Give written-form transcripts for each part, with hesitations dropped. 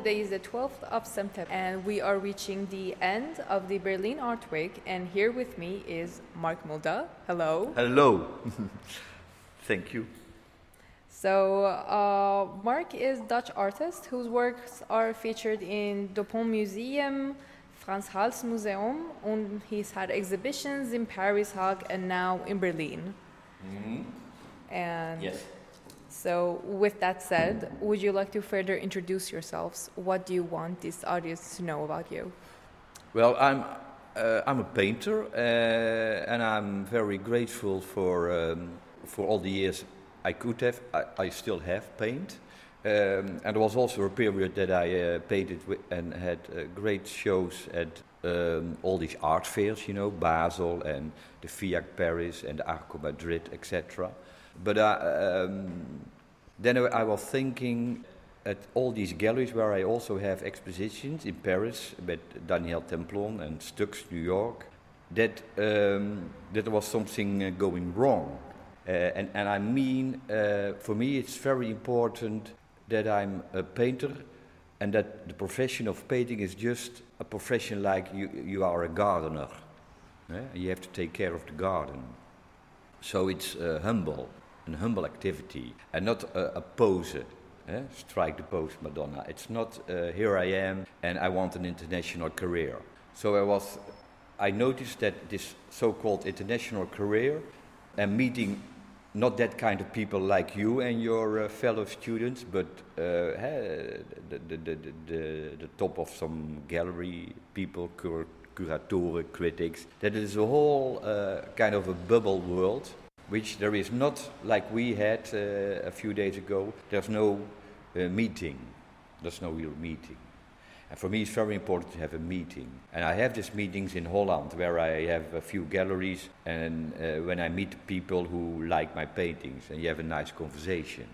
today is the 12th of September, and we are reaching the end of the Berlin Art Week. And here with me is Mark Mulder. Hello. Hello. Thank you. So, Mark is Dutch artist whose works are featured in Dupont Museum, Frans Hals Museum, and he's had exhibitions in Paris, Hague, and now in Berlin. Mm-hmm. And yes. So, with that said, would you like to further introduce yourselves? What do you want this audience to know about you? Well, I'm a painter, and I'm very grateful for all the years I could have. I still have paint, and there was also a period that I painted and had great shows at all these art fairs, Basel and the FIAC Paris and the Arco Madrid, etc. But then I was thinking at all these galleries where I also have expositions in Paris with Daniel Templon and Stux, New York, that there was something going wrong. And I mean, for me it's very important that I'm a painter and that the profession of painting is just a profession like you are a gardener. You have to take care of the garden. So it's humble. An humble activity and not a pose, strike the pose Madonna. It's not here I am and I want an international career. So I noticed that this so-called international career and meeting not that kind of people like you and your fellow students, but the top of some gallery people, curatoren, critics, that it is a whole kind of a bubble world, which there is not like we had a few days ago. There's no meeting. There's no real meeting. And for me it's very important to have a meeting. And I have these meetings in Holland where I have a few galleries and when I meet people who like my paintings and you have a nice conversation.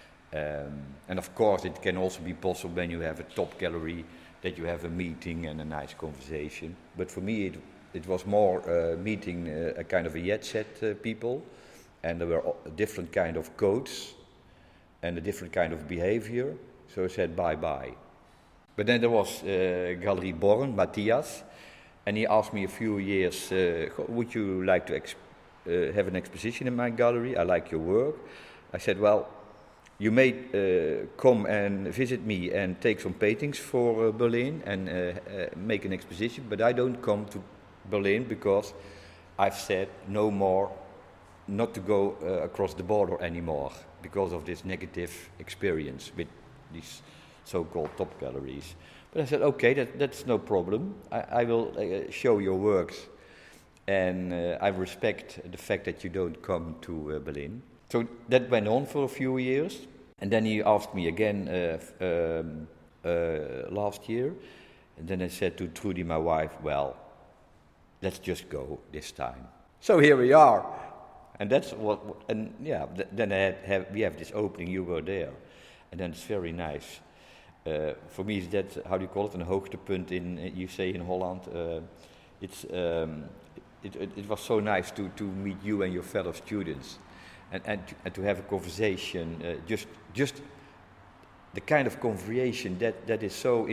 And of course it can also be possible when you have a top gallery that you have a meeting and a nice conversation. But for me it was more meeting a kind of a jet set people. And there were different kind of codes and a different kind of behavior. So I said bye-bye. But then there was Galerie Born, Matthias, and he asked me a few years, would you like to have an exposition in my gallery? I like your work. I said, well, you may come and visit me and take some paintings for Berlin and make an exposition, but I don't come to Berlin because I've said no more not to go across the border anymore because of this negative experience with these so-called top galleries. But I said, okay, that's no problem. I will show your works and I respect the fact that you don't come to Berlin. So that went on for a few years. And then he asked me again last year. And then I said to Trudy, my wife, well, let's just go this time. So here we are. And that's then we have this opening, you were there. And then it's very nice. For me, is that, how do you call it, een hoogtepunt you say in Holland. It was so nice to meet you and your fellow students. And to have a conversation, just the kind of conversation that is so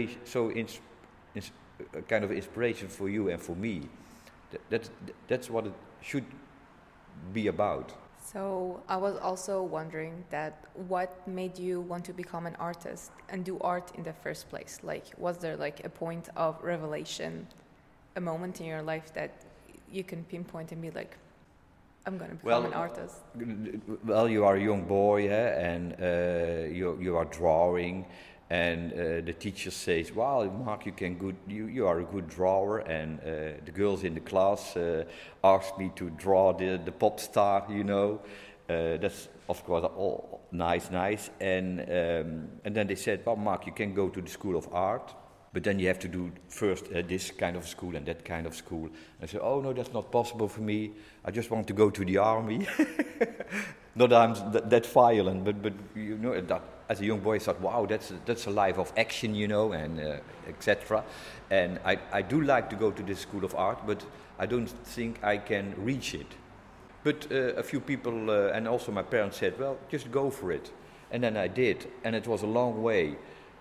kind of inspiration for you and for me. That's what it should be about. So I was also wondering that what made you want to become an artist and do art in the first place? Like, was there like a point of revelation, a moment in your life that you can pinpoint and be like, I'm going to become an artist? Well, you are a young boy, and you are drawing, and the teacher says, "Wow, Mark, you are a good drawer." And the girls in the class asked me to draw the pop star. That's of course all nice. And then they said, "Well, Mark, you can go to the School of Art, but then you have to do first this kind of school and that kind of school." I said, "Oh no, that's not possible for me. I just want to go to the army." Not that I'm that violent, but that as a young boy I thought, wow, that's a life of action, and etc. And I do like to go to this School of Art, but I don't think I can reach it. But a few people and also my parents said, well, just go for it. And then I did, and it was a long way.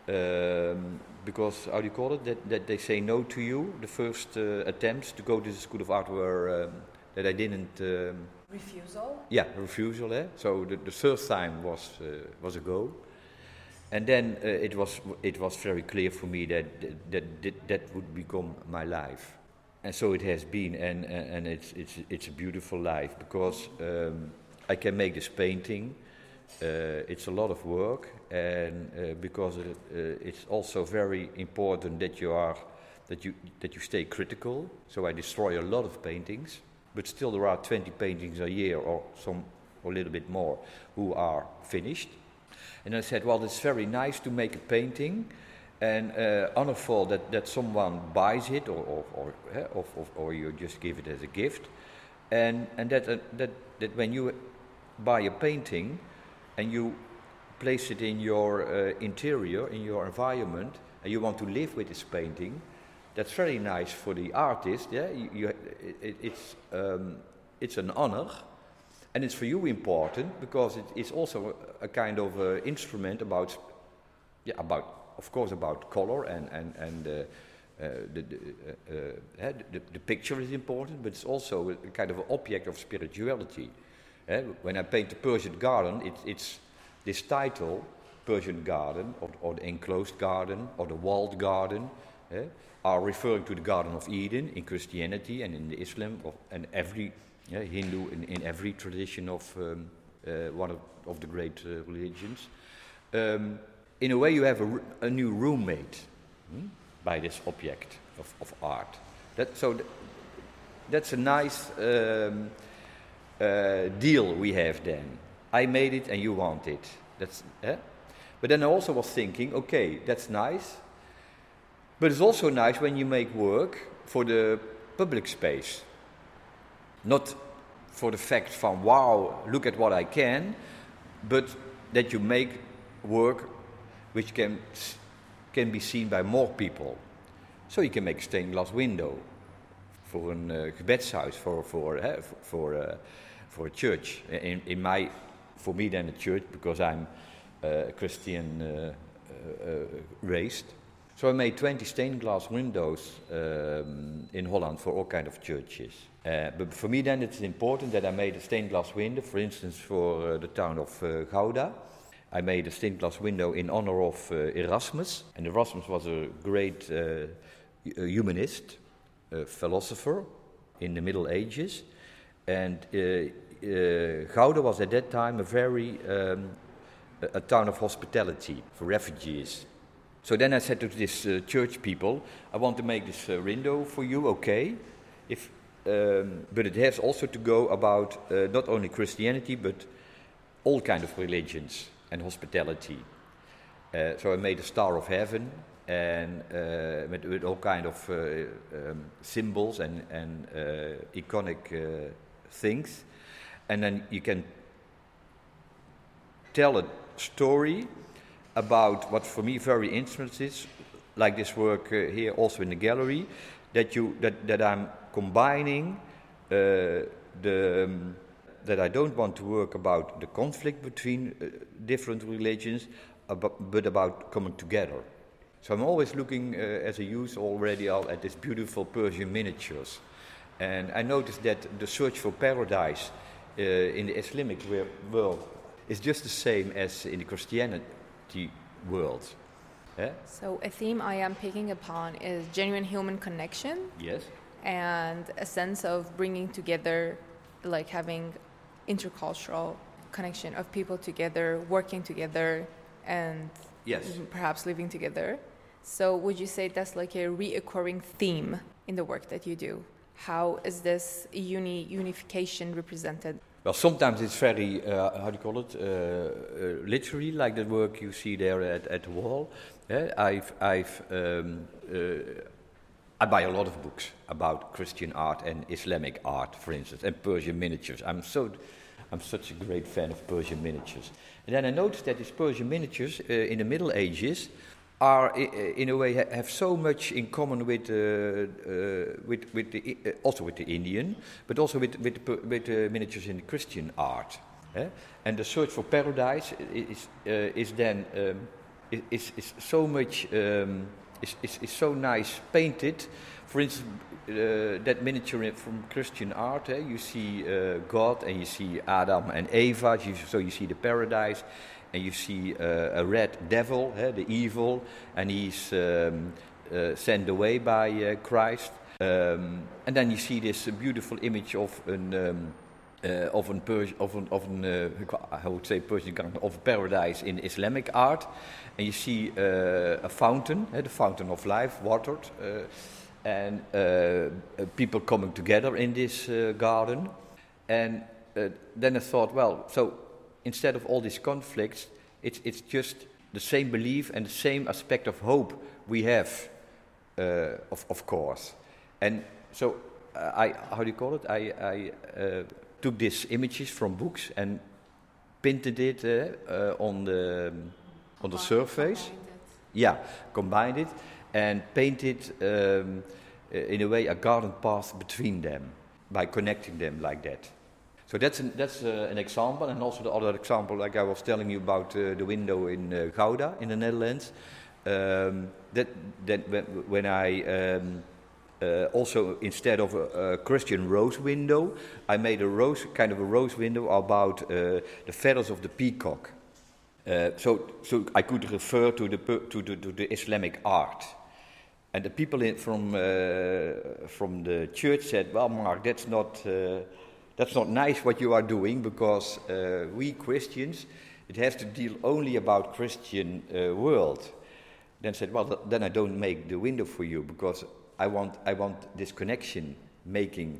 because, how do you call it, that they say no to you. The first attempts to go to the School of Art were that I didn't... Refusal? Yeah, refusal. So the first time was a go. And then it was very clear for me that would become my life. And so it has been, and it's a beautiful life, because I can make this painting. It's a lot of work, and because it's also very important that you stay critical. So I destroy a lot of paintings, but still there are 20 paintings a year, or a little bit more, who are finished. And I said, well, it's very nice to make a painting, and honorful that someone buys it, or you just give it as a gift, and that when you buy a painting and you place it in your interior, in your environment, and you want to live with this painting, that's very nice for the artist. Yeah, it's an honor, and it's for you important because it's also a kind of instrument about of course about color and the picture is important, but it's also a kind of an object of spirituality. When I paint the Persian garden, it's this title, Persian garden, or the enclosed garden, or the walled garden, are referring to the Garden of Eden in Christianity and in the Islam, and every Hindu, in every tradition of one of the great religions. In a way, you have a new roommate by this object of art. That's a nice deal we have then. I made it and you want it. But then I also was thinking, okay, that's nice, but it's also nice when you make work for the public space. Not for the fact from, wow, look at what I can, but that you make work which can be seen by more people. So you can make a stained glass window for a gebedshuis, for a church. For me then a church, because I'm Christian raised. So I made 20 stained glass windows in Holland for all kind of churches. But for me then it's important that I made a stained glass window, for instance, for the town of Gouda. I made a stained glass window in honor of Erasmus. And Erasmus was a great humanist, philosopher in the Middle Ages. And Gouda was at that time a town of hospitality for refugees. So then I said to this church people, I want to make this window for you, okay? But it has also to go about not only Christianity, but all kind of religions and hospitality. So I made a Star of Heaven, and with all kind of symbols and iconic things. And then you can tell a story about what for me very interesting is, like this work here also in the gallery, that I'm combining that I don't want to work about the conflict between different religions, but about coming together. So I'm always looking as a youth already at these beautiful Persian miniatures. And I noticed that the search for paradise in the Islamic world is just the same as in the Christianity world. So a theme I am picking upon is genuine human connection. Yes. And a sense of bringing together, like having intercultural connection of people together, working together, and perhaps living together. So would you say that's like a reoccurring theme in the work that you do? How is this unification represented? Well, sometimes it's very, literary, like the work you see there at the wall. I buy a lot of books about Christian art and Islamic art, for instance, and Persian miniatures. I'm such a great fan of Persian miniatures. And then I noticed that these Persian miniatures in the Middle Ages are, in a way, have so much in common with also with the Indian, but also with the miniatures in the Christian art. And the search for paradise is then is so much is so nice painted. For instance, that miniature from Christian art, you see God and you see Adam and Eva. So you see the paradise, and you see a red devil, the evil, and he's sent away by Christ. And then you see this beautiful image of of paradise in Islamic art, and you see a fountain, the fountain of life, watered, and people coming together in this garden. And then I thought, well, so instead of all these conflicts, it's just the same belief and the same aspect of hope we have, of course. And so I took these images from books and painted it on the surface. Yeah, combined it and painted in a way a garden path between them by connecting them like that. So that's an example, and also the other example, like I was telling you about the window in Gouda in the Netherlands. When I also, instead of a Christian rose window, I made a rose window about the feathers of the peacock. So I could refer to the Islamic art. And the people from the church said, "Well, Mark, that's not nice what you are doing, because we Christians, it has to deal only about Christian world." Then said, "Well, then I don't make the window for you, because I want this connection making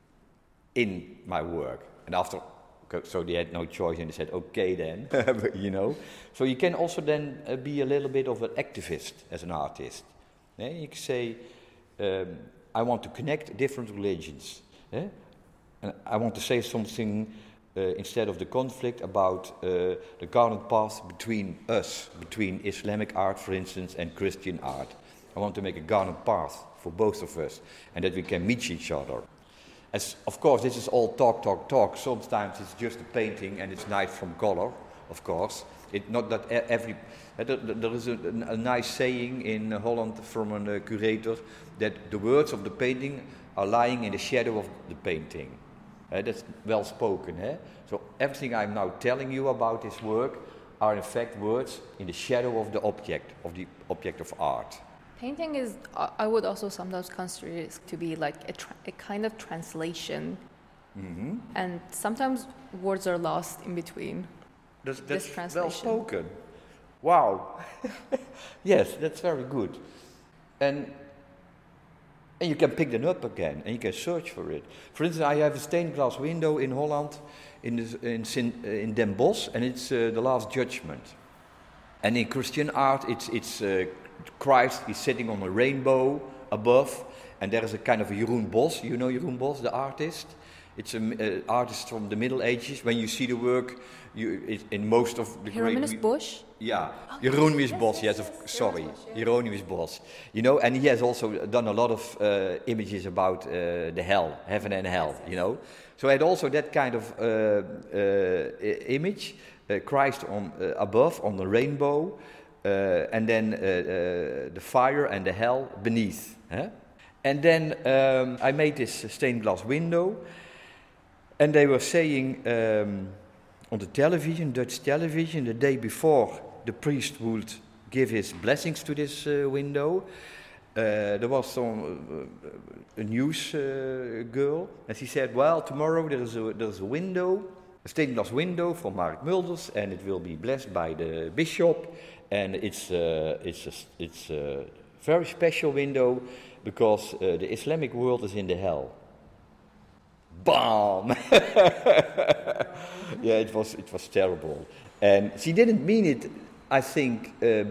in my work." And so they had no choice, and they said, "Okay then," So you can also then be a little bit of an activist as an artist. You can say, "I want to connect different religions. And I want to say something instead of the conflict about the garden path between us, between Islamic art, for instance, and Christian art. I want to make a garden path for both of us, and that we can meet each other." As of course, this is all talk. Sometimes it's just a painting, and it's nice from color. Of course, not that there is a nice saying in Holland from a curator that the words of the painting are lying in the shadow of the painting. That's well spoken. So everything I'm now telling you about this work are in fact words in the shadow of the object of art. Painting is, I would also sometimes consider it to be like a kind of translation. Mm-hmm. And sometimes words are lost in between. That's well spoken. Wow. Yes, that's very good. And you can pick them up again, and you can search for it. For instance, I have a stained glass window in Holland, in Den Bosch, and it's the Last Judgment. And in Christian art, it's Christ is sitting on a rainbow above, and there is a kind of a Jeroen Bos. You know Jeroen Bos, the artist? It's an artist from the Middle Ages. When you see the work, in most of the Hieronymus Bosch? Yeah, Hieronymus Bosch, Hieronymus Bosch. And he has also done a lot of images about the hell, heaven and hell, So I had also that kind of image, Christ above, on the rainbow, and then the fire and the hell beneath. And then I made this stained glass window, and they were saying on the television, Dutch television, the day before the priest would give his blessings to this window, there was a news girl, and she said, "Well, tomorrow there's a window, a stained glass window from Mark Mulders, and it will be blessed by the bishop, and it's a very special window because the Islamic world is in the hell." Bam! Yeah, it was terrible, and she didn't mean it, I think,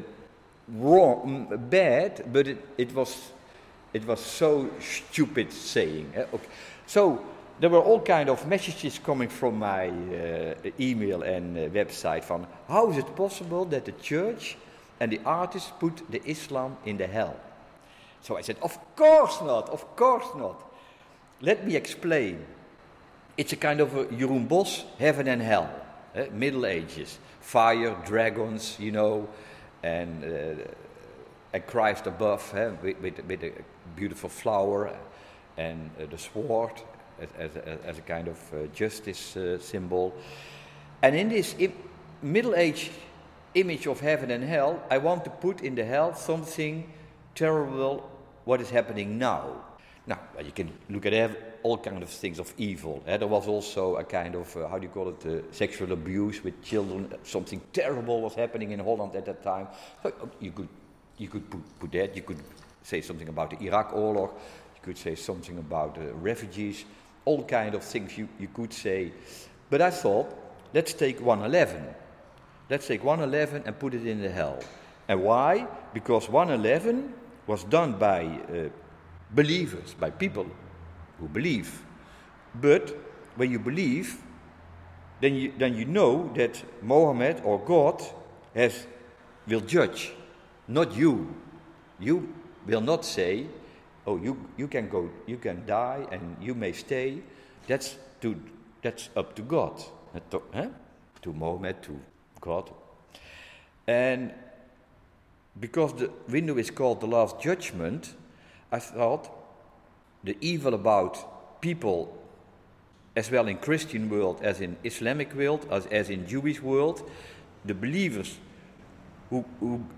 bad, but it was so stupid saying. Okay. So there were all kind of messages coming from my email and website from how is it possible that the church and the artists put the Islam in the hell? So I said, of course not. Let me explain. It's a kind of a Jeroen Bos, heaven and hell, Middle Ages, fire, dragons, and Christ above, with a beautiful flower, and the sword as a kind of justice symbol. And in this middle-age image of heaven and hell, I want to put in the hell something terrible, what is happening now. Now, you can look at all kinds of things of evil. There was also a kind of, sexual abuse with children. Something terrible was happening in Holland at that time. So you could put that. You could say something about the Iraq-oorlog. You could say something about refugees. All kinds of things you could say. But I thought, let's take 111. Let's take 111 and put it in the hell. And why? Because 111 was done by believers, by people who believe. But when you believe, then you know that Mohammed or God will judge, not you. You will not say, oh, you can go, you can die, and you may stay. That's up to God, to Mohammed, to God. And because the window is called the Last Judgment, I thought the evil about people, as well in Christian world as in Islamic world, as in Jewish world, the believers who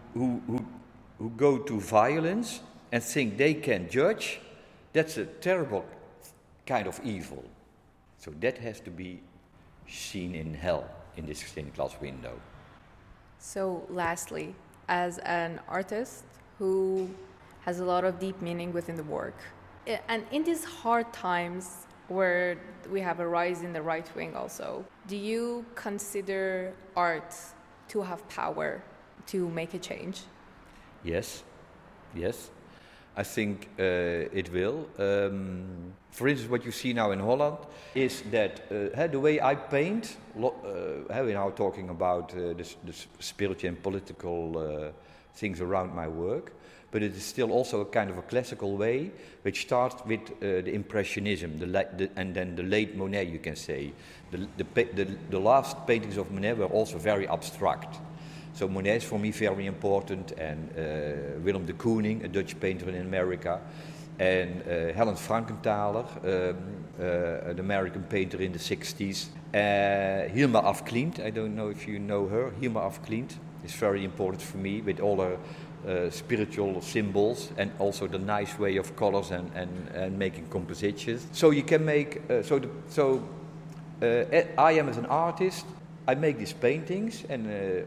go to violence and think they can judge, that's a terrible kind of evil. So that has to be seen in hell, in this stained glass window. So lastly, as an artist who has a lot of deep meaning within the work, and in these hard times where we have a rise in the right wing also, do you consider art to have power to make a change? Yes. I think it will. For instance, what you see now in Holland is that the way I paint, we're now talking about the spiritual and political things around my work, but it is still also a kind of a classical way, which starts with the Impressionism, and then the late Monet, you can say. The last paintings of Monet were also very abstract. So Monet is for me very important, and Willem de Kooning, a Dutch painter in America, and Helen Frankenthaler, an American painter in the 60s. Hilma af Klint, I don't know if you know her. Hilma af Klint is very important for me with all her spiritual symbols and also the nice way of colors and making compositions. So you can make, I am as an artist, I make these paintings, and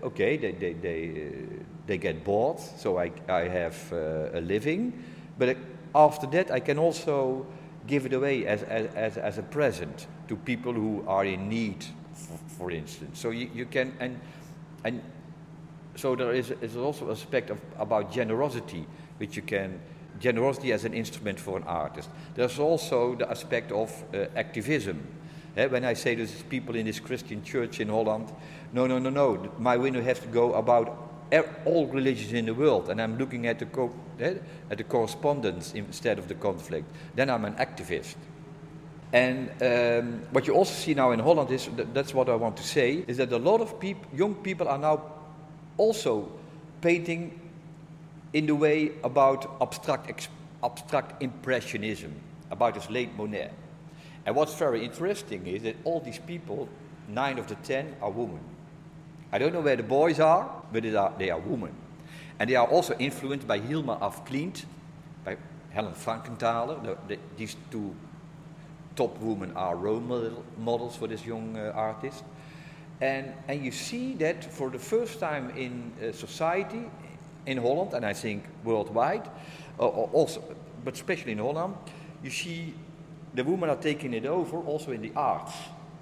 they get bought, so I have a living. But after that, I can also give it away as a present to people who are in need, for instance. So you can, and so there is also an aspect about generosity, which you can, generosity as an instrument for an artist. There's also the aspect of activism. When I say there's people in this Christian church in Holland, no, my window has to go about all religions in the world, and I'm looking at the correspondence instead of the conflict. Then I'm an activist. And what you also see now in Holland is, that's what I want to say, is that a lot of young people are now also painting in the way about abstract impressionism, about this late Monet. And what's very interesting is that all these people, 9 of the 10 are women. I don't know where the boys are, but they are women. And they are also influenced by Hilma af Klint, by Helen Frankenthaler. These two top women are role models for this young artist. And you see that for the first time in society, in Holland, and I think worldwide, also, but especially in Holland, you see the women are taking it over also in the arts.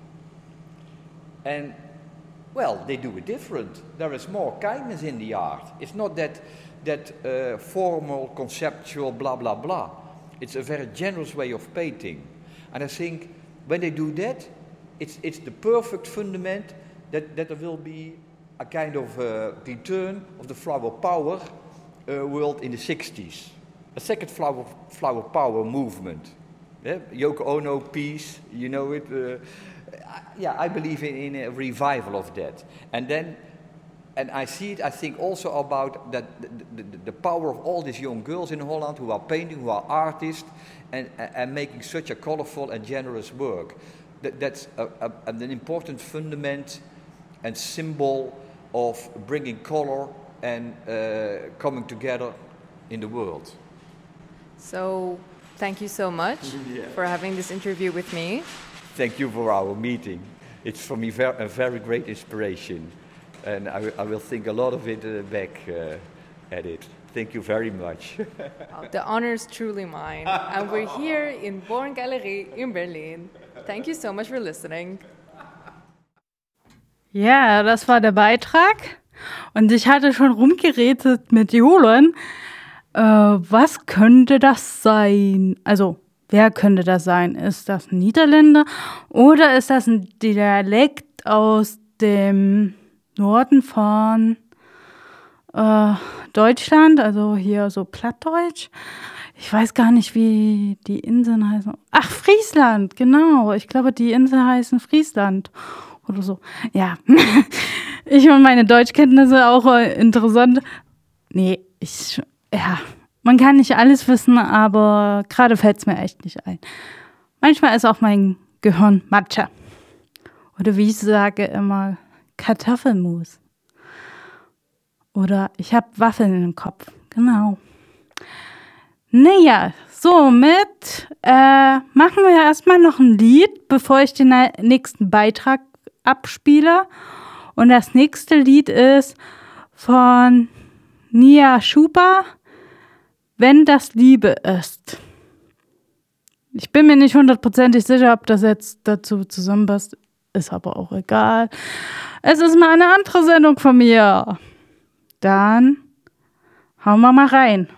And, well, they do it different. There is more kindness in the art. It's not that formal, conceptual, blah, blah, blah. It's a very generous way of painting. And I think when they do that, it's the perfect fundament that there will be a kind of return of the flower power world in the 60s. A second flower power movement. Yeah? Yoko Ono, Peace, you know it. I believe in a revival of that. And And I see it, I think also about that the power of all these young girls in Holland who are painting, who are artists, and making such a colorful and generous work. That's an important fundament and symbol of bringing color and coming together in the world. So, thank you so much for having this interview with me. Thank you for our meeting. It's for me a very great inspiration. And I will think a lot of it back at it. Thank you very much. The honor is truly mine. And we're here in Born Galerie in Berlin. Thank you so much for listening. Ja, das war der Beitrag. Und ich hatte schon rumgeredet mit Julian. Was könnte das sein? Also, wer könnte das sein? Ist das ein Niederländer oder ist das ein Dialekt aus dem Norden von Deutschland, also hier so Plattdeutsch? Ich weiß gar nicht, wie die Inseln heißen. Ach, Friesland, genau. Ich glaube, die Inseln heißen Friesland oder so. Ja, ich und meine Deutschkenntnisse auch interessant. Nee, man kann nicht alles wissen, aber gerade fällt es mir echt nicht ein. Manchmal ist auch mein Gehirn Matcha. Oder wie ich sage immer, Kartoffelmus. Oder ich habe Waffeln im Kopf. Genau. Naja, somit machen wir erstmal noch ein Lied, bevor ich den nächsten Beitrag abspiele. Und das nächste Lied ist von Nia Schuber, Wenn das Liebe ist. Ich bin mir nicht 100% sicher, ob das jetzt dazu zusammenpasst. Ist aber auch egal. Es ist mal eine andere Sendung von mir. Dann hauen wir mal rein.